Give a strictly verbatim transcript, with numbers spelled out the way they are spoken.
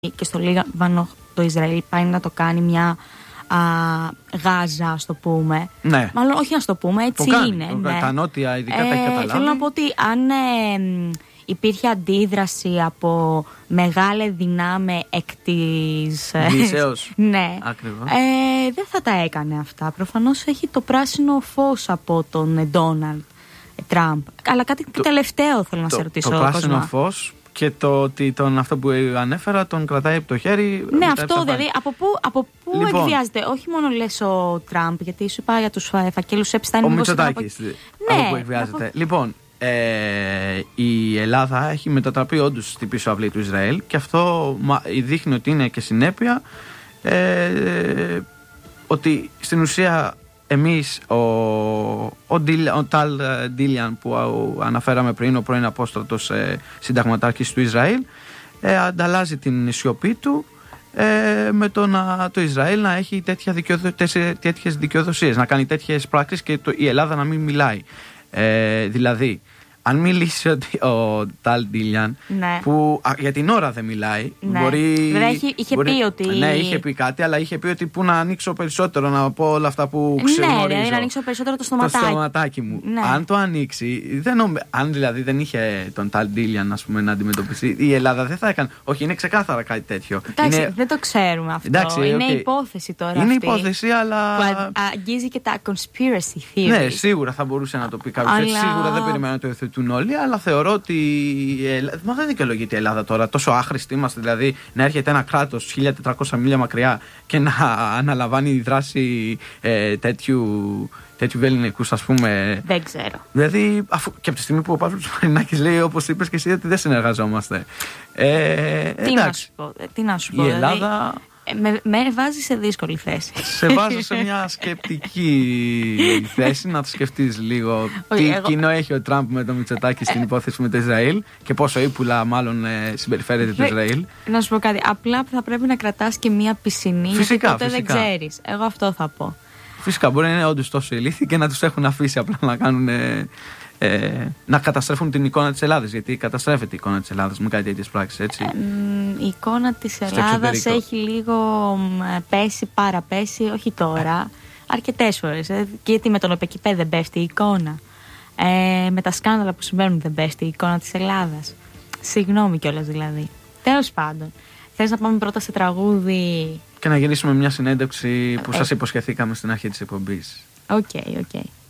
και στο Λίβανο το Ισραήλ πάει να το κάνει μια α, Γάζα, ας το πούμε. Ναι. Μάλλον όχι να το πούμε, έτσι το κάνει, είναι. Το, ναι. Τα νότια ειδικά ε, τα έχει καταλάβει. Θέλω να πω ότι αν ε, υπήρχε αντίδραση από μεγάλη δυνάμει εκ της Δύσεως. ναι. Ακριβώς. Ε, δεν θα τα έκανε αυτά. Προφανώς έχει το πράσινο φως από τον Ντόναλντ Τραμπ. Αλλά κάτι το, τελευταίο θέλω να το, σε ρωτήσω. Το πράσινο φως και το ότι τον, αυτό που ανέφερα τον κρατάει από το χέρι. Ναι, αυτό δηλαδή. Από πού, από πού λοιπόν, εκβιάζεται. Όχι μόνο λες ο Τραμπ, γιατί σου είπα για τους φακέλους Epstein. Ο Μητσοτάκης. Από... από ναι, πού εκβιάζεται. από... Λοιπόν, ε, η Ελλάδα έχει μετατραπεί όντως στην πίσω αυλή του Ισραήλ και αυτό δείχνει ότι είναι και συνέπεια ε, ότι στην ουσία εμείς, ο, ο, Ντίλ, ο Ταλ Ντίλιαν που αναφέραμε πριν, ο πρώην απόστρατος ε, συνταγματάρχης του Ισραήλ, ε, ανταλλάζει την σιωπή του ε, με το, να, το Ισραήλ να έχει τέτοια δικαιοδο, τέτοιες δικαιοδοσίες, να κάνει τέτοιες πράξεις και το, η Ελλάδα να μην μιλάει. Ε, δηλαδή, αν μιλήσει ο, ο Ταλ Ντίλιαν, ναι. που α, για την ώρα δεν μιλάει, ναι. μπορεί. Βέβαια, είχε, είχε μπορεί, πει ότι. Ναι, είχε πει κάτι, αλλά είχε πει ότι πού να ανοίξω περισσότερο, να πω όλα αυτά που ξέρω. Ναι, δηλαδή να ανοίξω περισσότερο το στοματάκι, το στοματάκι μου. Ναι. Αν το ανοίξει, δεν νομ... αν δηλαδή δεν είχε τον Ταλ Ντίλιαν να αντιμετωπίσει, η Ελλάδα δεν θα έκανε. Όχι, είναι ξεκάθαρα κάτι τέτοιο. Εντάξει, είναι... δεν το ξέρουμε αυτό. Εντάξει, είναι okay. υπόθεση τώρα. Είναι αυτή, υπόθεση, αλλά. Που αγγίζει και τα conspiracy theories. Ναι, σίγουρα θα μπορούσε να το πει κάποιο. Αλλά... Σίγουρα δεν περιμένω να το υιοθετούν όλοι, αλλά θεωρώ ότι. Μα δεν δικαιολογείται η Ελλάδα τώρα. Τόσο άχρηστοι είμαστε, δηλαδή να έρχεται ένα κράτος χίλια τετρακόσια μίλια μακριά και να αναλαμβάνει δράση ε, τέτοιου, τέτοιου βελληνικούς, ας πούμε. Δεν ξέρω. Δηλαδή, αφού, και από τη στιγμή που ο Παύλος Μαρινάκης λέει, όπως είπες και εσύ, ότι δεν συνεργαζόμαστε. Ε, τι, να σου πω, τι να σου πω. Η δηλαδή, Ελλάδα. Με, με βάζει σε δύσκολη θέση. Σε βάζω σε μια σκεπτική θέση να το σκεφτείς λίγο. Όχι, τι εγώ... κοινό έχει ο Τραμπ με το Μητσοτάκη στην υπόθεση με το Ισραήλ και πόσο ύπουλα μάλλον ε, συμπεριφέρεται το Ισραήλ. Να σου πω κάτι. Απλά θα πρέπει να κρατάς και μια πισινή. Φυσικά, γιατί ποτέ φυσικά. δεν ξέρεις. Εγώ αυτό θα πω. Φυσικά μπορεί να είναι όντως τόσο ηλίθιοι και να τους έχουν αφήσει απλά να κάνουν. Ε, Ε, να καταστρέφουν την εικόνα της Ελλάδας, γιατί καταστρέφεται η εικόνα της Ελλάδας με κάτι τέτοιες πράξεις, έτσι. Ε, η εικόνα της Ελλάδας έχει λίγο πέσει, παραπέσει, όχι τώρα, αρκετές φορές. Ε, γιατί με τον ΟΠΕΚΙΠΕ δεν πέφτει η εικόνα. Ε, με τα σκάνδαλα που συμβαίνουν δεν πέφτει η εικόνα της Ελλάδας. Συγγνώμη κιόλας δηλαδή. Τέλος πάντων. Θες να πάμε πρώτα σε τραγούδι. Και να γυρίσουμε μια συνέντευξη που ε. σας υποσχεθήκαμε στην αρχή της εκπομπής. Οκ, okay, οκ. Okay.